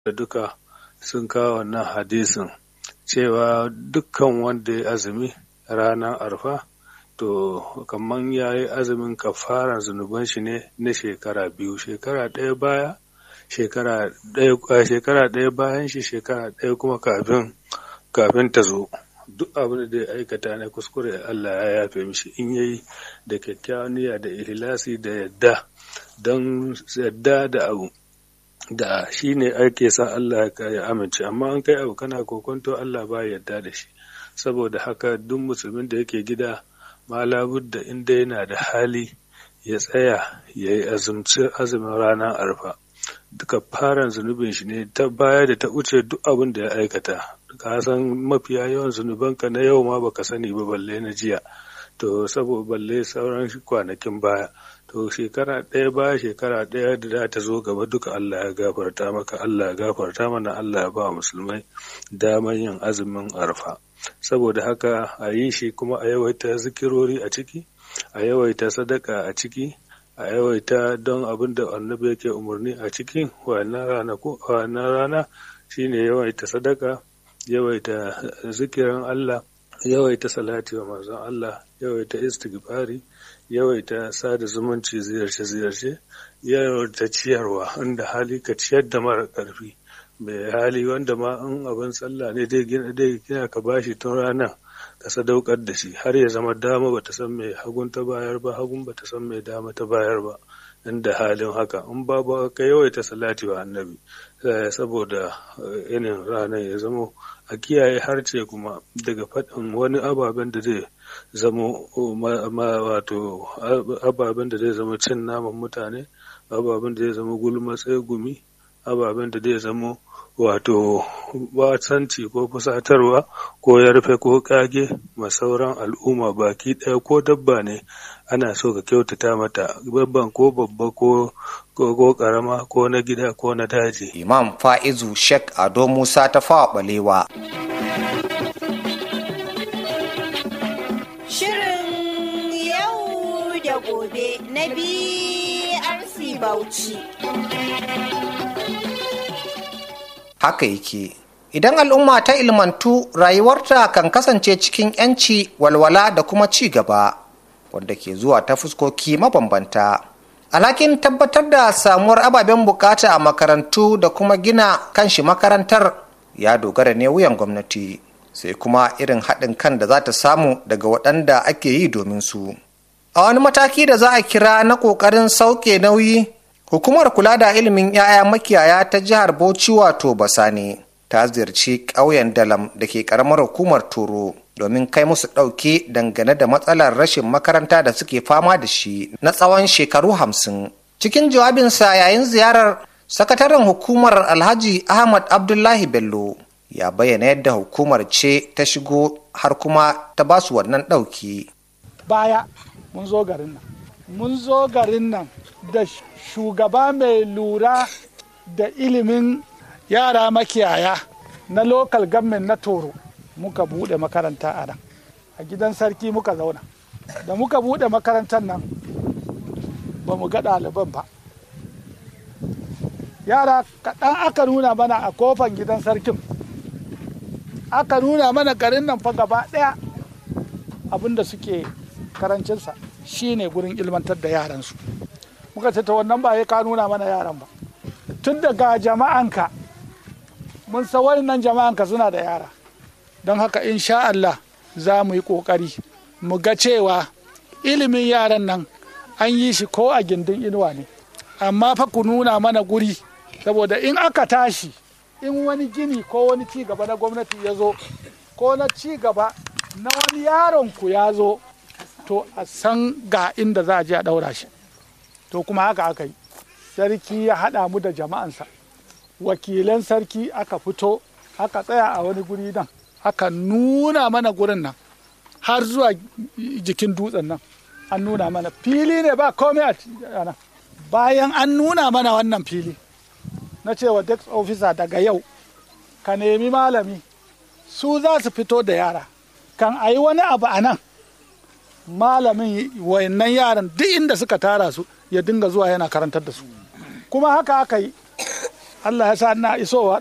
da duka sun kawo wannan hadisin cewa dukkan wanda ya azumi ranar arfa to kaman ya yi azumin kafaran zunuban shi ne na shekara biyu, shekara ɗaya baya, shekara ɗaya bayan shi, shekara ɗaya kuma kafin ta zo. Duk abin da ya aikata na kuskure Allah ya yafe mishi in yayi da kyakkyawan niyya da ihlasi da yadda, don yadda da abu da shi ne ake sa Allah ya amince, amma an kai abu kana kokonto Allah ba yadda da shi. Saboda haka duk musulmin da yake gida ma labudda inda yana da hali ya tsaya ya yi azumin ranar arfa. Duka faran zunubin shi ne ta baya da ta wuce duk abin da ya aikata. Ka san mafiya yawan zunubanka na yau ma baka sani ba balle na jiya, to saboda balle sauran kwanakin baya, to shekara ɗaya baya shekara ɗaya da za ta zo gaba duka Allah ya gafarta maka, Allah ya gafarta mana, Allah ya ba musulmai daman yin azumin arfa. Saboda haka a yi shi kuma a yawaita zikirori a ciki, a yawaita sadaka a ciki, a yawaita don abin da annabi yake umarni a cikin wannan rana shine yawaita sadaka, yawaita zikirin Allah, yawaita salati wa manzon Allah, yawaita istighfari, yawaita sada zumunci, ziyarce-ziyarce, yawaita ciyarwa, inda hali ka ciyar da mara ƙarfi, mai hali wanda ma in abin sallah ne dai gina ka bashi tun ranar ka sadaukar da shi har ya zama dama bata san mai hagun ta bayar ba, hagun bata san mai dama ta bayar ba, inda halin haka. In babu ka yawaita salati wa annabi saboda yanayin ranar ya zamo a kiyaye harce kuma daga faɗin wani ababen da zai zamo wato ababen da zai zama cin naman mutane, ababen da zai zama gulma tsegumi, ababen da zai zamo wato wasanci ko fusatarwa ko yarfe ko kage ma sauran al'umma baki ɗaya, ko dabba ne ana so ka kyautata mata, babban ko babba ko karama ko na gida ko na daji. Imam Fa'izu Sheikh Ado Musa Tafawa Balewa. Shirin yau da gobe na BRC Bauchi. Haka yake, idan al'umma ta ilmantu rayuwarta kan kasance cikin 'yanci, walwala da kuma ci gaba, wanda ke zuwa ta fuskoki mabambanta. Alhakin tabbatar da samuwar ababen bukata a makarantu da kuma gina kanshi makarantar ya dogara ne wuyan gwamnati, sai kuma irin haɗin kan da za ta samu daga waɗanda ake yi domin su. A wani mataki da za a kira na ƙoƙarin sauke nauyi, hukumar kula da ilimin 'ya'ya makiyaya ta jihar Bauchi wato Basani ta ziyarci ƙauyen Dalam da ke ƙaramar hukumar Toro domin kai musu ɗauke dangane da matsalar rashin makaranta da suke fama da shi na tsawon shekaru 50. Cikin jawabinsa yayin ziyarar, sakataren hukumar Alhaji Ahmad Abdullahi Bello ya bayyana yadda hukumar ce ta shigo har kuma ta basu wannan ɗauki. Baya mun zo garin nan da shugaba mai lura da ilimin yara makiyaya na local government na Toro, muka bude makaranta a nan a gidan sarki muka zauna. Da muka bude makarantar nan ba mu ga ɗaliban ba, yara kaɗan aka nuna mana a kofan gidan sarkin, aka nuna mana garin nan fa gaba ɗaya abinda suke karancinsa shine gurin ilmantar da yaransu. Muka ce ta wannan ba ya ka nuna mana yaran ba, tun daga jama'anka mun san wannan jama'anka suna da yara, don haka insha Allah za mu yi ƙoƙari mu ga cewa ilimin yaran nan an yi shi ko a gindin inuwa ne, amma fa ku nuna mana guri, saboda in aka tashi in wani gini ko wani ci gaba na gwamnati ya zo ko na ci gaba na wani yaron ku ya zo, to a san ga inda za a je a ɗaura shi. To kuma haka aka yi, sarki ya haɗa mu da jama'ansa, wakilan sarki aka fito aka tsaya a wani guri nan, aka nuna mana gurin nan har zuwa jikin dutsen nan, an nuna mana fili ne ba komai a nan. Bayan an nuna mana wannan fili, na cewa desk officer daga yau ka nemi malami, su za su fito da yara, kan a yi wani abu a nan malamin wayannan yaran duk inda suka tara su ya dinga zuwa yana karantar da su. Kuma haka aka yi, Allah ya sa ina isowa